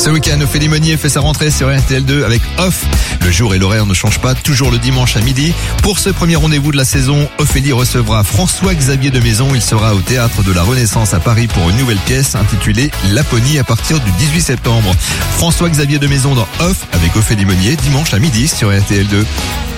Ce week-end, Ophélie Meunier fait sa rentrée sur RTL2 avec Off. Le jour et l'horaire ne changent pas, toujours le dimanche à midi. Pour ce premier rendez-vous de la saison, Ophélie recevra François-Xavier de Maison. Il sera au Théâtre de la Renaissance à Paris pour une nouvelle pièce intitulée Laponie à partir du 18 septembre. François-Xavier de Maison dans Off avec Ophélie Meunier, dimanche à midi sur RTL2.